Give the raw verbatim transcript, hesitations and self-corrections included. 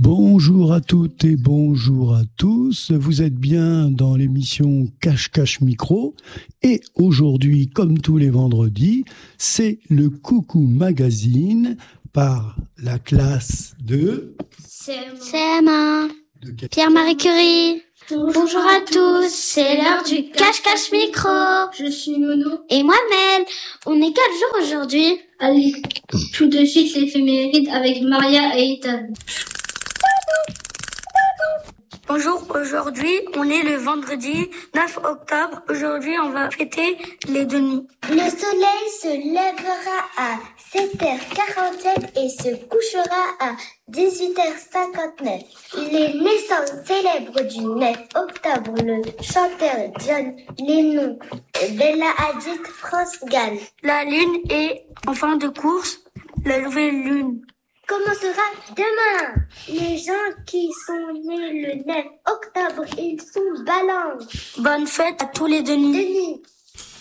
Bonjour à toutes et bonjour à tous. Vous êtes bien dans l'émission Cache Cache Micro. Et aujourd'hui, comme tous les vendredis, c'est le Coucou Magazine par la classe de... C M un. Pierre-Marie Curie. Bonjour à tous, c'est l'heure du Cache-Cache Micro. Je suis Nono. Et moi, Mel. On est quatre jours aujourd'hui. Allez, tout de suite l'éphéméride avec Maria et Ethan. Bonjour, aujourd'hui on est le vendredi neuf octobre. Aujourd'hui on va fêter les Denis. Le soleil se lèvera à sept heures quarante-sept et se couchera à dix-huit heures cinquante-neuf. Les naissances célèbres du neuf octobre, le chanteur John Lennon, Bella Hadid, France Gall. La lune est en fin de course, la nouvelle lune commencera demain. Les gens qui sont nés le neuf octobre, ils sont balance. Bonne fête à tous les Denis. Denis.